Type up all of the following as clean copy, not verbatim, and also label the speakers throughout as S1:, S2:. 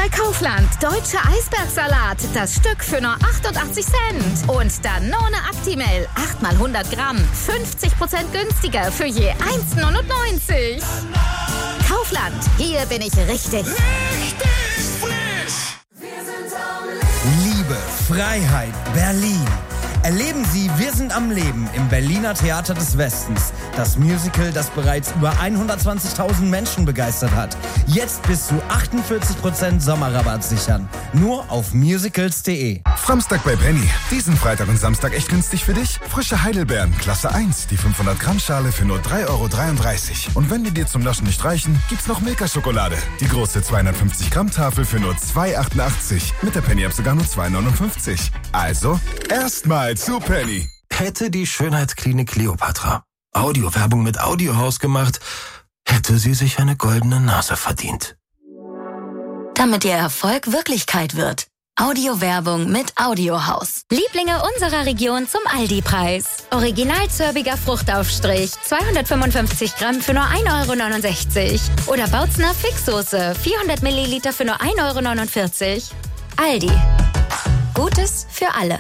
S1: bei Kaufland. Deutscher Eisbergsalat. Das Stück für nur 88 Cent. Und Danone Actimel. 8 mal 100 Gramm. 50% günstiger für je 1,99. Kaufland. Hier bin ich richtig.
S2: Richtig frisch.
S3: Liebe, Freiheit, Berlin. Erleben Sie Wir sind am Leben im Berliner Theater des Westens. Das Musical, das bereits über 120.000 Menschen begeistert hat. Jetzt bis zu 48% Sommerrabatt sichern. Nur auf musicals.de.
S4: Framstag bei Penny. Diesen Freitag und Samstag echt günstig für dich? Frische Heidelbeeren, Klasse 1, die 500 Gramm Schale für nur 3,33 €. Und wenn die dir zum Naschen nicht reichen, gibt's noch Milka-Schokolade. Die große 250 Gramm Tafel für nur 2,88. Mit der Penny-App sogar nur 2,59. Also, erstmal zu Penny.
S5: Hätte die Schönheitsklinik Kleopatra Audiowerbung mit Audiohaus gemacht, hätte sie sich eine goldene Nase verdient.
S6: Damit ihr Erfolg Wirklichkeit wird. Audiowerbung mit Audiohaus. Lieblinge unserer Region zum Aldi-Preis. Original zörbiger Fruchtaufstrich, 255 Gramm für nur 1,69 €. Oder Bautzner Fixsoße, 400 Milliliter für nur 1,49 €. Aldi. Gutes für alle.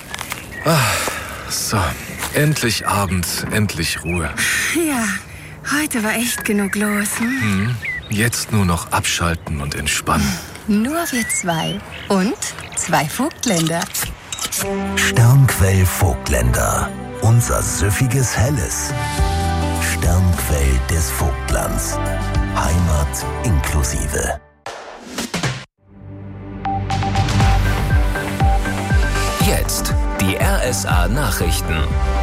S7: So, endlich Abend, endlich Ruhe.
S8: Ja, heute war echt genug los.
S7: Jetzt nur noch abschalten und entspannen.
S8: Nur wir zwei. Und 2 Vogtländer.
S9: Sternquell Vogtländer. Unser süffiges Helles. Sternquell des Vogtlands. Heimat inklusive.
S10: Jetzt die RSA-Nachrichten.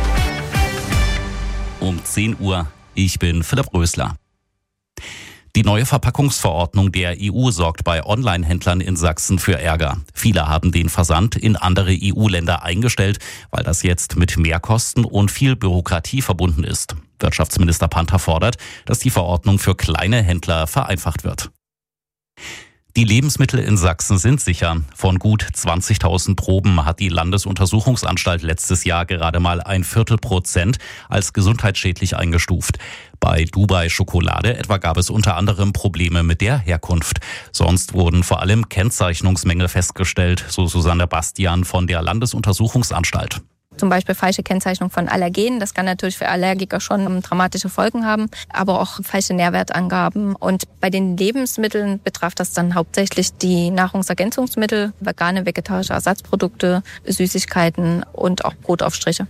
S11: Um 10 Uhr. Ich bin Philipp Rösler. Die neue Verpackungsverordnung der EU sorgt bei Online-Händlern in Sachsen für Ärger. Viele haben den Versand in andere EU-Länder eingestellt, weil das jetzt mit Mehrkosten und viel Bürokratie verbunden ist. Wirtschaftsminister Panther fordert, dass die Verordnung für kleine Händler vereinfacht wird. Die Lebensmittel in Sachsen sind sicher. Von gut 20.000 Proben hat die Landesuntersuchungsanstalt letztes Jahr gerade mal 0,25% als gesundheitsschädlich eingestuft. Bei Dubai Schokolade etwa gab es unter anderem Probleme mit der Herkunft. Sonst wurden vor allem Kennzeichnungsmängel festgestellt, so Susanne Bastian von der Landesuntersuchungsanstalt.
S12: Zum Beispiel falsche Kennzeichnung von Allergenen. Das kann natürlich für Allergiker schon dramatische Folgen haben, aber auch falsche Nährwertangaben. Und bei den Lebensmitteln betraf das dann hauptsächlich die Nahrungsergänzungsmittel, vegane, vegetarische Ersatzprodukte, Süßigkeiten und auch Brotaufstriche.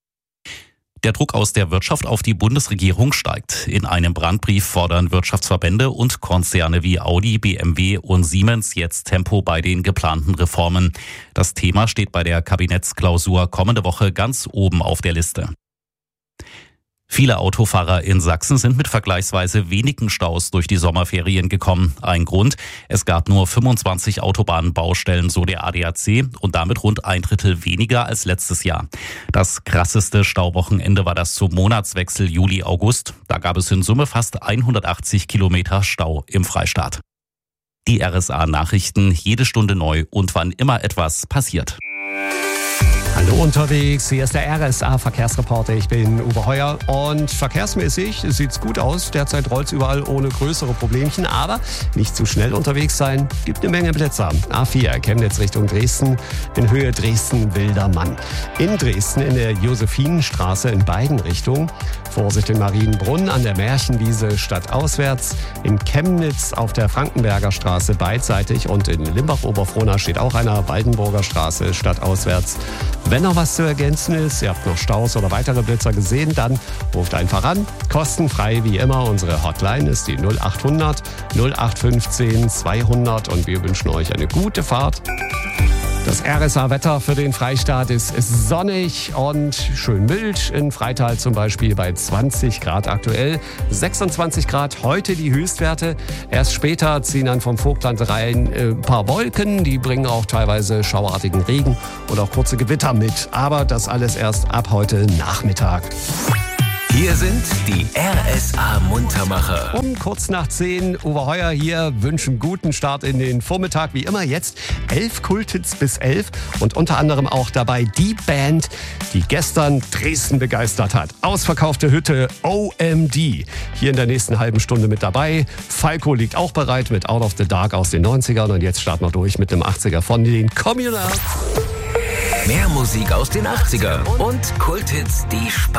S11: Der Druck aus der Wirtschaft auf die Bundesregierung steigt. In einem Brandbrief fordern Wirtschaftsverbände und Konzerne wie Audi, BMW und Siemens jetzt Tempo bei den geplanten Reformen. Das Thema steht bei der Kabinettsklausur kommende Woche ganz oben auf der Liste. Viele Autofahrer in Sachsen sind mit vergleichsweise wenigen Staus durch die Sommerferien gekommen. Ein Grund: Es gab nur 25 Autobahnbaustellen, so der ADAC, und damit rund 1/3 weniger als letztes Jahr. Das krasseste Stauwochenende war das zum Monatswechsel Juli-August. Da gab es in Summe fast 180 Kilometer Stau im Freistaat. Die RSA-Nachrichten, jede Stunde neu und wann immer etwas passiert.
S13: Hallo unterwegs, hier ist der RSA-Verkehrsreporter, ich bin Uwe Heuer und verkehrsmäßig sieht's gut aus. Derzeit rollt's überall ohne größere Problemchen, aber nicht zu schnell unterwegs sein, gibt eine Menge Blitzer. A4, Chemnitz Richtung Dresden, in Höhe Dresden-Wildermann. In Dresden in der Josephinenstraße in beiden Richtungen. Vorsicht in Marienbrunn an der Märchenwiese stadtauswärts. In Chemnitz auf der Frankenberger Straße beidseitig und in Limbach-Oberfrohna steht auch einer Waldenburger Straße stadtauswärts. Wenn noch was zu ergänzen ist, ihr habt noch Staus oder weitere Blitzer gesehen, dann ruft einfach an. Kostenfrei wie immer. Unsere Hotline ist die 0800 0815 200 und wir wünschen euch eine gute Fahrt. Das RSA-Wetter für den Freistaat ist sonnig und schön mild. In Freital zum Beispiel bei 20 Grad aktuell. 26 Grad heute die Höchstwerte. Erst später ziehen dann vom Vogtland rein ein paar Wolken. Die bringen auch teilweise schauartigen Regen und auch kurze Gewitter mit. Aber das alles erst ab heute Nachmittag.
S10: Hier sind die RSA-Muntermacher.
S13: Um kurz nach 10, Uwe Heuer hier, wünschen guten Start in den Vormittag. Wie immer jetzt 11 Kulthits bis 11 und unter anderem auch dabei die Band, die gestern Dresden begeistert hat. Ausverkaufte Hütte OMD. Hier in der nächsten halben Stunde mit dabei. Falco liegt auch bereit mit Out of the Dark aus den 90ern und jetzt starten wir durch mit dem 80er von den Communards.
S10: Mehr Musik aus den 80ern und Kulthits, die Spaß